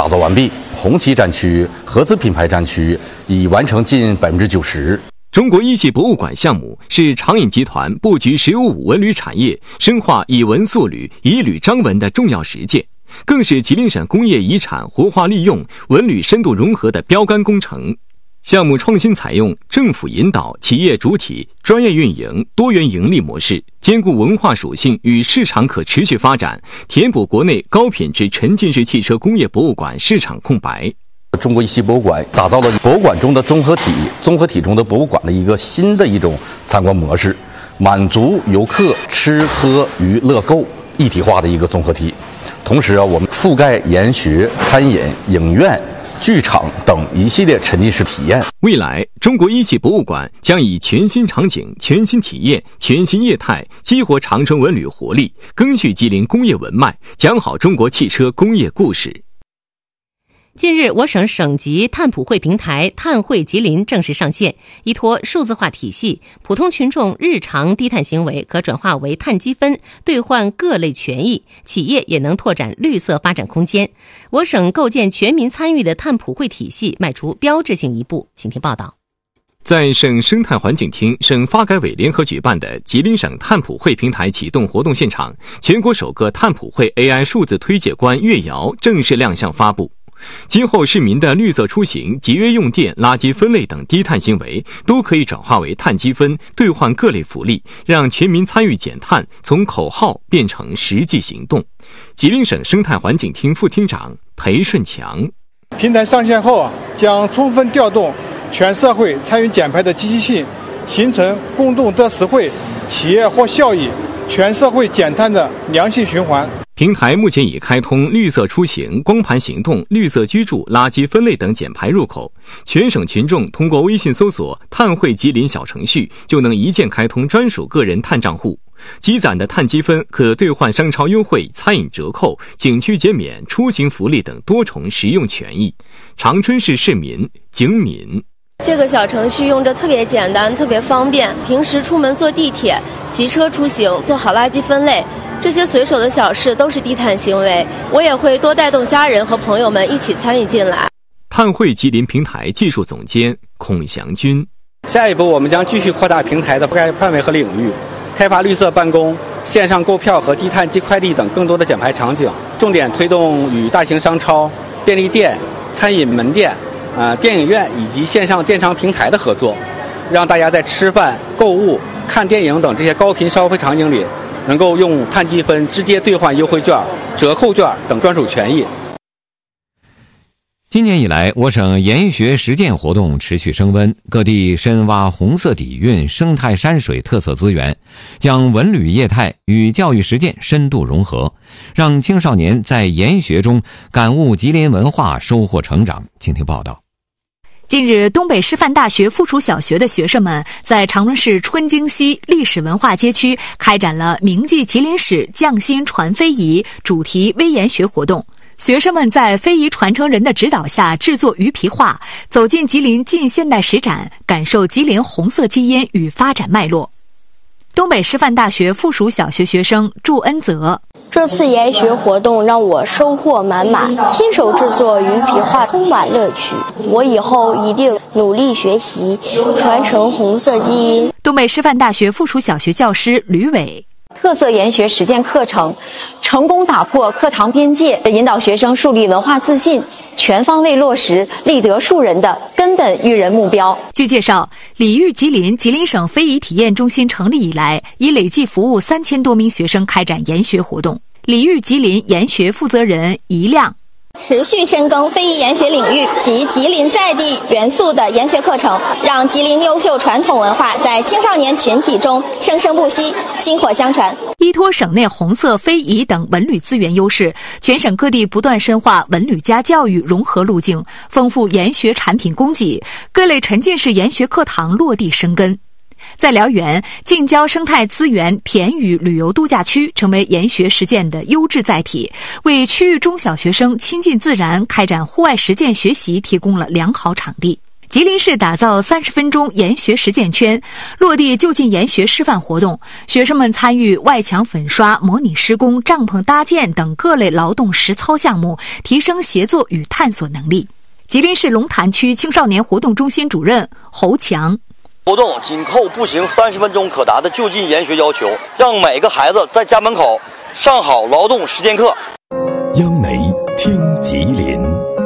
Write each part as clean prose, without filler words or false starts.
打造完毕，红旗战区、合资品牌战区已完成近90%。 中国一系博物馆项目是长影集团布局“十有五”文旅产业、深化以文塑旅、以旅彰文的重要实践，更是吉林省工业遗产活化利用、文旅深度融合的标杆工程。项目创新采用政府引导、企业主体、专业运营、多元盈利模式，兼顾文化属性与市场可持续发展，填补国内高品质沉浸式汽车工业博物馆市场空白。 中国一系博物馆打造了博物馆中的综合体中的博物馆的一个新的一种参观模式，满足游客吃喝娱乐购一体化的一个综合体。同时我们覆盖研学、餐饮、影院、剧场等一系列沉浸式体验。 未来，中国一系博物馆将以全新场景、全新体验、全新业态，激活长春文旅活力，赓续吉林工业文脉，讲好中国汽车工业故事。 近日，我省省级碳普惠平台碳汇吉林正式上线，依托数字化体系，普通群众日常低碳行为可转化为碳积分，兑换各类权益，企业也能拓展绿色发展空间。我省构建全民参与的碳普惠体系迈出标志性一步。请听报道。 在省生态环境厅、省发改委联合举办的吉林省碳普惠平台启动活动现场，全国首个碳普惠 AI 数字推介官月瑶正式亮相发布。今后市民的绿色出行、节约用电、垃圾分类等低碳行为都可以转化为碳积分，兑换各类福利，让全民参与减碳从口号变成实际行动。吉林省生态环境厅副厅长裴顺强： 平台上线后将充分调动全社会参与减排的积极性，形成公众得实惠、企业获效益、全社会减碳的良性循环。 平台目前已开通绿色出行、光盘行动、绿色居住、垃圾分类等减排入口，全省群众通过微信搜索碳汇吉林小程序，就能一键开通专属个人碳账户，积攒的碳积分可兑换商超优惠、餐饮折扣、景区减免、出行福利等多重实用权益。长春市市民景敏： 这个小程序用着特别简单，特别方便，平时出门坐地铁、骑车出行，做好垃圾分类，这些随手的小事都是低碳行为，我也会多带动家人和朋友们一起参与进来。 碳汇吉林平台技术总监孔祥军： 下一步我们将继续扩大平台的覆盖范围和领域，开发绿色办公、线上购票和低碳寄快递等更多的减排场景，重点推动与大型商超、便利店、餐饮门店、电影院以及线上电商平台的合作，让大家在吃饭、购物、看电影等这些高频消费场景里，能够用碳积分直接兑换优惠券、折扣券等专属权益。 今年以来，我省研学实践活动持续升温，各地深挖红色底蕴、生态山水特色资源，将文旅业态与教育实践深度融合，让青少年在研学中感悟吉林文化，收获成长。请听报道。 近日，东北师范大学附属小学的学生们在长春市春京西历史文化街区开展了铭记吉林史、匠心传非遗主题微研学活动。学生们在非遗传承人的指导下制作鱼皮画，走进吉林近现代史展，感受吉林红色基因与发展脉络。东北师范大学附属小学学生祝恩泽： 这次研学活动让我收获满满，亲手制作鱼皮画充满乐趣。我以后一定努力学习，传承红色基因。 东北师范大学附属小学教师吕伟： 特色研学实践课程成功打破课堂边界，引导学生树立文化自信，全方位落实立德树人的根本育人目标。 据介绍，礼遇吉林吉林省非遗体验中心成立以来，已累计服务3000多名学生开展研学活动。礼遇吉林研学负责人宜亮： 持续深耕非遗研学领域及吉林在地元素的研学课程，让吉林优秀传统文化在青少年群体中生生不息、薪火相传。 依托省内红色、非遗等文旅资源优势，全省各地不断深化文旅加教育融合路径，丰富研学产品供给，各类沉浸式研学课堂落地生根。在辽源，近郊生态资源田屿旅游度假区成为研学实践的优质载体，为区域中小学生亲近自然、开展户外实践学习提供了良好场地。 吉林市打造30分钟研学实践圈，落地就近研学示范活动，学生们参与外墙粉刷、模拟施工、帐篷搭建等各类劳动实操项目，提升协作与探索能力。吉林市龙潭区青少年活动中心主任侯强， 活动紧扣步行30分钟可达的就近研学要求，让每个孩子在家门口上好劳动实践课。 央媒听吉林。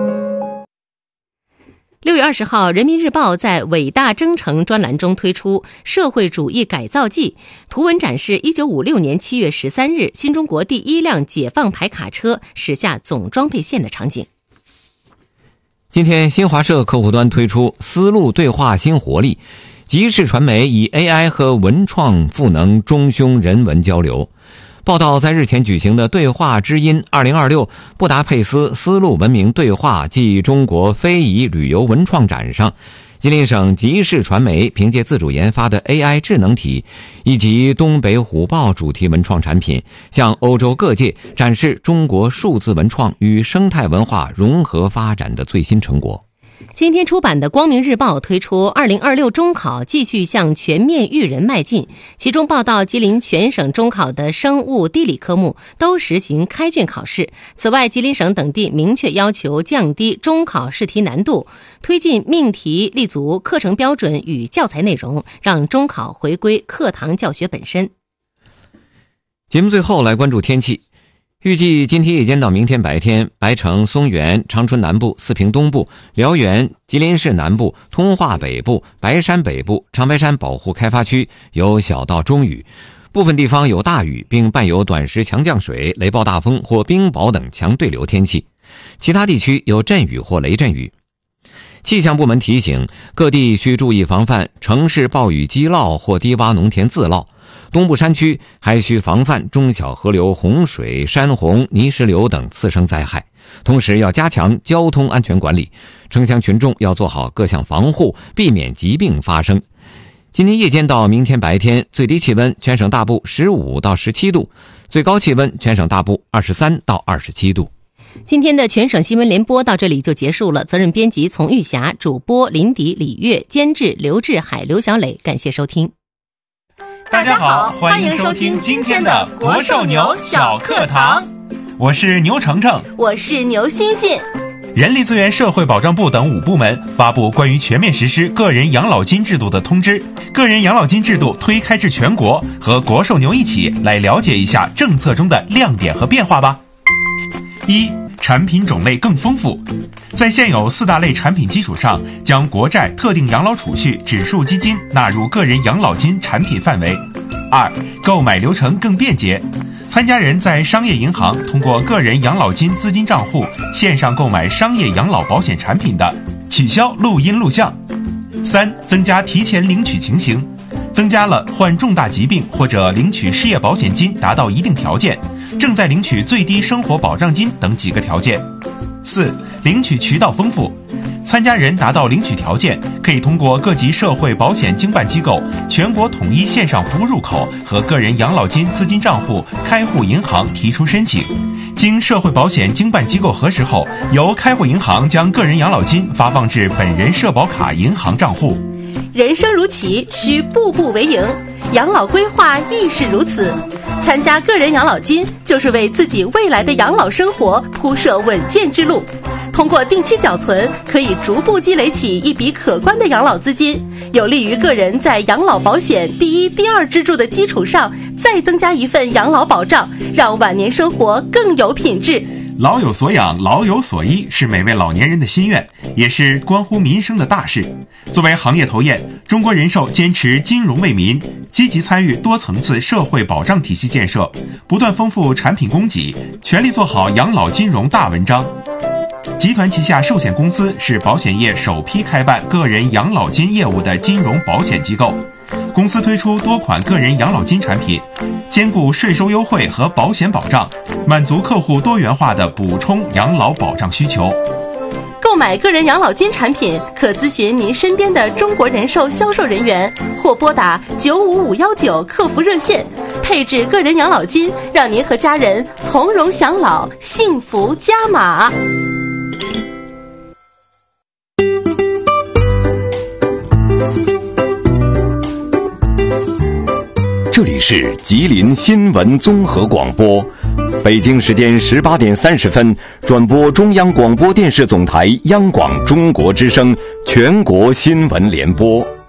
6月20号，人民日报在伟大征程专栏中推出社会主义改造记，图文展示1956年7月13日新中国第一辆解放牌卡车驶下总装备线的场景。 今天新华社客户端推出丝路对话新活力，吉视传媒以 AI 和文创赋能中匈人文交流。报道在日前举行的对话知音2026布达佩斯丝路文明对话暨中国非遗旅游文创展上，吉林省吉视传媒凭借自主研发的 AI 智能体以及东北虎豹主题文创产品，向欧洲各界展示中国数字文创与生态文化融合发展的最新成果。 今天出版的《光明日报》推出2026中考继续向全面育人迈进，其中报道吉林全省中考的生物、地理科目都实行开卷考试。此外，吉林省等地明确要求降低中考试题难度，推进命题立足课程标准与教材内容，让中考回归课堂教学本身。 节目最后来关注天气。预计今天夜间到明天白天，白城、松原、长春南部、四平东部、辽源、吉林市南部、通化北部、白山北部、长白山保护开发区有小到中雨，部分地方有大雨，并伴有短时强降水、雷暴大风或冰雹等强对流天气，其他地区有阵雨或雷阵雨。气象部门提醒，各地需注意防范城市暴雨积涝或低洼农田自涝，东部山区还需防范中小河流洪水、山洪、泥石流等次生灾害，同时要加强交通安全管理，城乡群众要做好各项防护，避免疾病发生。今天夜间到明天白天，最低气温全省大部15到17度，最高气温全省大部23到27度。 今天的全省新闻联播到这里就结束了，责任编辑丛玉霞，主播林迪、李月，监制刘志海、刘小磊，感谢收听。 大家好，欢迎收听今天的国寿牛小课堂。我是牛程程， 我是牛欣欣。 人力资源社会保障部等5部门发布关于全面实施个人养老金制度的通知，个人养老金制度推开至全国，和国寿牛一起来了解一下政策中的亮点和变化吧。1、产品种类更丰富，在现有4大类产品基础上，将国债、特定养老储蓄、指数基金纳入个人养老金产品范围。2、购买流程更便捷，参加人在商业银行通过个人养老金资金账户线上购买商业养老保险产品的，取消录音录像。3、增加提前领取情形，增加了患重大疾病或者领取失业保险金达到一定条件，正在领取最低生活保障金等几个条件。4、领取渠道丰富，参加人达到领取条件，可以通过各级社会保险经办机构全国统一线上服务入口和个人养老金资金账户开户银行提出申请，经社会保险经办机构核实后，由开户银行将个人养老金发放至本人社保卡银行账户。 人生如棋，需步步为营，养老规划亦是如此。参加个人养老金，就是为自己未来的养老生活铺设稳健之路。通过定期缴存，可以逐步积累起一笔可观的养老资金，有利于个人在养老保险第一、第二支柱的基础上，再增加一份养老保障，让晚年生活更有品质。 老有所养，老有所依，是每位老年人的心愿，也是关乎民生的大事。作为行业头雁，中国人寿坚持金融为民，积极参与多层次社会保障体系建设，不断丰富产品供给，全力做好养老金融大文章。集团旗下寿险公司是保险业首批开办个人养老金业务的金融保险机构。公司推出多款个人养老金产品，兼顾税收优惠和保险保障，满足客户多元化的补充养老保障需求。 购买个人养老金产品，可咨询您身边的中国人寿销售人员，或拨打95519客服热线，配置个人养老金，让您和家人从容享老，幸福加码。 这里是吉林新闻综合广播，北京时间18点30分，转播中央广播电视总台央广中国之声全国新闻联播。